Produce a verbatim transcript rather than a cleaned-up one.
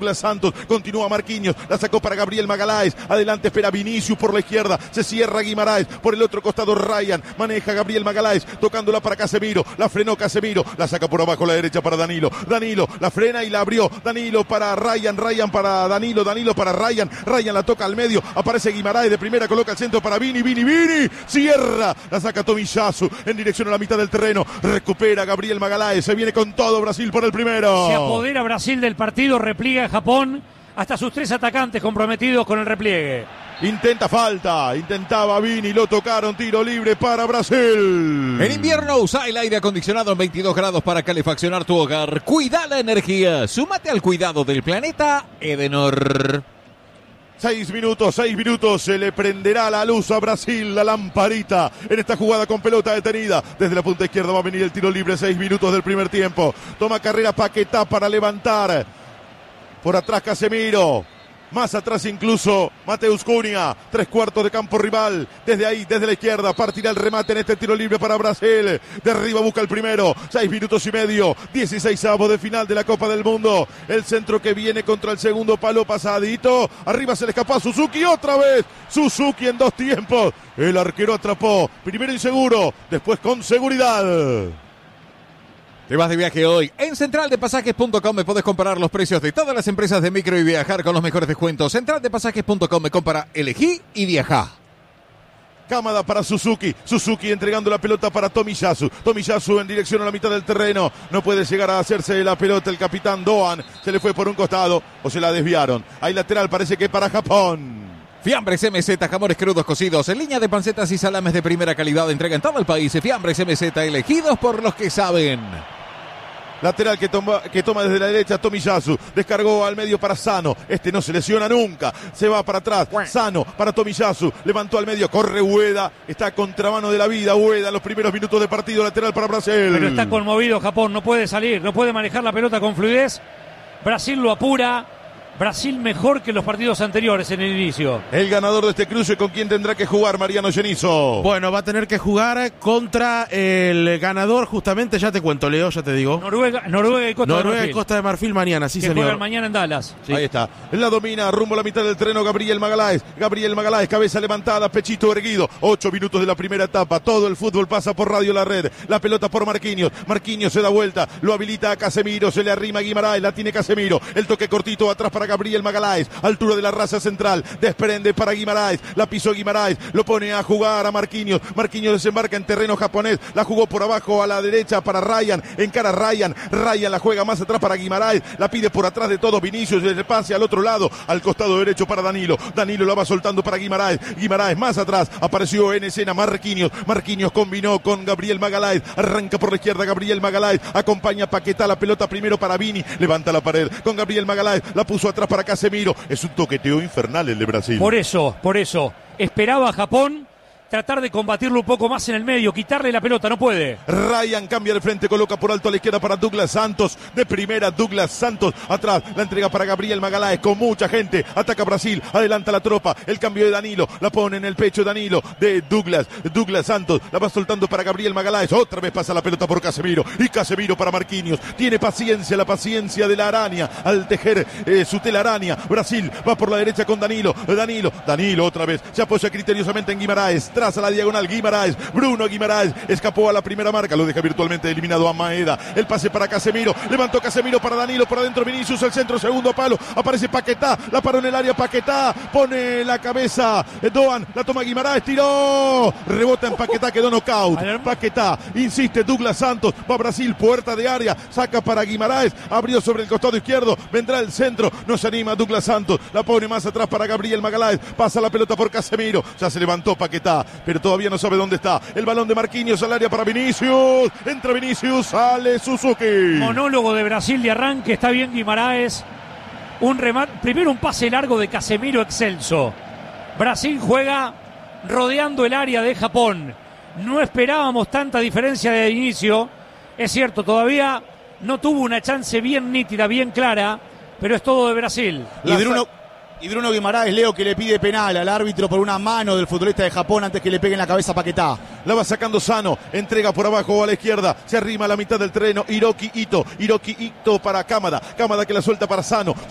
Santos, continúa Marquinhos, la sacó para Gabriel Magalhães, adelante espera Vinicius por la izquierda, se cierra Guimaraes, por el otro costado Ryan, maneja Gabriel Magalhães, tocándola para Casemiro, la frenó Casemiro, la saca por abajo a la derecha para Danilo, Danilo, la frena y la abrió, Danilo para Ryan, Ryan para Danilo, Danilo para Ryan, Ryan la toca al medio, aparece Guimaraes de primera, coloca el centro para Vini, Vini, Vini, cierra, la saca Tomiyasu en dirección a la mitad del terreno, recupera Gabriel Magalhães, se viene con todo Brasil por el primero. Se apodera Brasil del partido, repliega Japón, hasta sus tres atacantes comprometidos con el repliegue. Intenta falta, intentaba Vini, lo tocaron, tiro libre para Brasil. En invierno usa el aire acondicionado en veintidós grados para calefaccionar tu hogar. Cuida la energía, súmate al cuidado del planeta Edenor. Seis minutos, seis minutos, se le prenderá la luz a Brasil, la lamparita, en esta jugada con pelota detenida. Desde la punta izquierda va a venir el tiro libre, seis minutos del primer tiempo. Toma carrera Paquetá para levantar. Por atrás Casemiro, más atrás incluso Mateus Cunha, tres cuartos de campo rival, desde ahí, desde la izquierda, partirá el remate en este tiro libre para Brasil, de arriba busca el primero, seis minutos y medio, dieciseisavos de final de la Copa del Mundo, el centro que viene contra el segundo palo pasadito, arriba se le escapó a Suzuki, otra vez, Suzuki en dos tiempos, el arquero atrapó, primero inseguro, después con seguridad. Te vas de viaje hoy. En central de pasajes punto com me podés comparar los precios de todas las empresas de micro y viajar con los mejores descuentos. central de pasajes punto com me compara, elegí y viajá. Cámara para Suzuki, Suzuki entregando la pelota para Tomiyasu, Tomiyasu en dirección a la mitad del terreno, no puede llegar a hacerse la pelota el capitán Doan, se le fue por un costado o se la desviaron. Hay lateral, parece que para Japón. Fiambres M Z, jamones crudos cocidos, en línea de pancetas y salames de primera calidad, entrega en todo el país. Fiambres M Z, elegidos por los que saben. Lateral que toma, que toma desde la derecha Tomiyasu, descargó al medio para Sano, este no se lesiona nunca, se va para atrás, Sano para Tomiyasu, levantó al medio, corre Ueda, está a contramano de la vida, Ueda en los primeros minutos de partido, lateral para Brasil. Pero está conmovido Japón, no puede salir, no puede manejar la pelota con fluidez, Brasil lo apura. Brasil mejor que los partidos anteriores en el inicio. El ganador de este cruce, ¿con quién tendrá que jugar Mariano Genizo? Bueno, va a tener que jugar contra el ganador, justamente, ya te cuento, Leo, ya te digo. Noruega, Noruega y Costa Noruega de Marfil. y Costa de Marfil mañana, sí, que señor. juegan mañana en Dallas. Sí. Ahí está. La domina, rumbo a la mitad del terreno, Gabriel Magalhães. Gabriel Magalhães, cabeza levantada, pechito erguido. Ocho minutos de la primera etapa. Todo el fútbol pasa por Radio La Red. La pelota por Marquinhos. Marquinhos se da vuelta. Lo habilita a Casemiro. Se le arrima a Guimaraes. La tiene Casemiro. El toque cortito atrás para Gabriel Magalhães. Altura de la raza central, desprende para Guimaraes, la pisó Guimaraes, lo pone a jugar a Marquinhos, Marquinhos desembarca en terreno japonés, la jugó por abajo a la derecha para Ryan, encara a Ryan, Ryan la juega más atrás para Guimaraes, la pide por atrás de todo Vinicius, el pase al otro lado, al costado derecho para Danilo, Danilo la va soltando para Guimaraes, Guimaraes más atrás, apareció en escena Marquinhos, Marquinhos combinó con Gabriel Magalhães, arranca por la izquierda Gabriel Magalhães, acompaña a Paquetá, la pelota primero para Vini, levanta la pared con Gabriel Magalhães, la puso atrás para Casemiro. Es un toqueteo infernal el de Brasil. Por eso, por eso, esperaba a Japón tratar de combatirlo un poco más en el medio, quitarle la pelota, no puede. Ryan cambia de frente, coloca por alto a la izquierda para Douglas Santos, de primera Douglas Santos, atrás, la entrega para Gabriel Magalhães, con mucha gente, ataca Brasil, adelanta la tropa, el cambio de Danilo, la pone en el pecho Danilo, de Douglas, Douglas Santos, la va soltando para Gabriel Magalhães, otra vez pasa la pelota por Casemiro, y Casemiro para Marquinhos, tiene paciencia, la paciencia de la araña, al tejer eh, su telaraña, Brasil va por la derecha con Danilo, Danilo, Danilo otra vez, se apoya criteriosamente en Guimaraes, traza la diagonal Guimaraes, Bruno Guimaraes escapó a la primera marca, lo deja virtualmente eliminado a Maeda, el pase para Casemiro, levantó Casemiro para Danilo, por adentro Vinicius, el centro, segundo palo, aparece Paquetá, la paró en el área Paquetá, pone la cabeza Doan, la toma Guimaraes, tiró, rebota en Paquetá, quedó knockout, Paquetá, insiste Douglas Santos, va Brasil, puerta de área, saca para Guimaraes, abrió sobre el costado izquierdo, vendrá el centro, no se anima Douglas Santos, la pone más atrás para Gabriel Magalhães, pasa la pelota por Casemiro, ya se levantó Paquetá, pero todavía no sabe dónde está. El balón de Marquinhos al área para Vinicius. Entra Vinicius, sale Suzuki. Monólogo de Brasil de arranque, está bien Guimaraes. Un remate, primero un pase largo de Casemiro excelso. Brasil juega rodeando el área de Japón. No esperábamos tanta diferencia de inicio. Es cierto, todavía no tuvo una chance bien nítida, bien clara, pero es todo de Brasil. Y Bruno... Y Bruno Guimaraes, Leo, que le pide penal al árbitro por una mano del futbolista de Japón antes que le pegue en la cabeza a Paquetá. La va sacando Sano, entrega por abajo a la izquierda, se arrima a la mitad del terreno, Hiroki Ito, Hiroki Ito para Kamada, Kamada que la suelta para Sano.